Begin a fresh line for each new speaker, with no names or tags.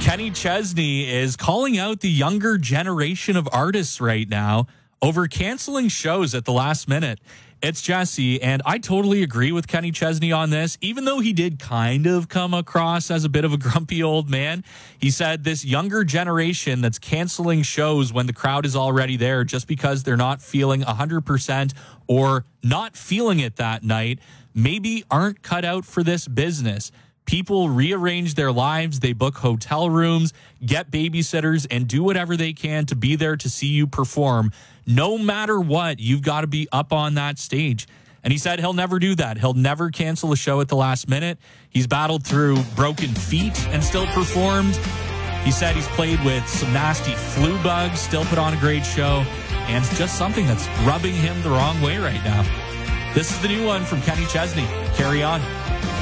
Kenny Chesney is calling out the younger generation of artists right now over canceling shows at the last minute. It's Jesse, and I totally agree with Kenny Chesney on this, even though he did kind of come across as a bit of a grumpy old man. He said this younger generation that's canceling shows when the crowd is already there just because they're not feeling 100% or not feeling it that night maybe aren't cut out for this business. People rearrange their lives, they book hotel rooms, get babysitters, and do whatever they can to be there to see you perform. No matter what, you've got to be up on that stage. And he said he'll never do that. He'll never cancel a show at the last minute. He's battled through broken feet and still performed. He said he's played with some nasty flu bugs, still put on a great show, and it's just something that's rubbing him the wrong way right now. This is the new one from Kenny Chesney. Carry on.